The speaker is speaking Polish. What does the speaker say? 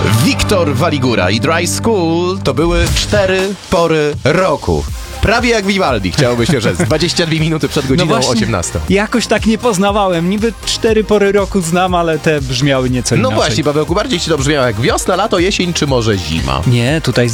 Wiktor Waligura i Dry School to były 4 pory roku. Prawie jak Vivaldi, chciałoby się rzec. 22 minuty przed godziną 18. Jakoś tak nie poznawałem. Niby 4 pory roku znam, ale te brzmiały nieco inaczej. No właśnie, Pawełku, bardziej ci to brzmiało jak wiosna, lato, jesień czy może zima? Nie, tutaj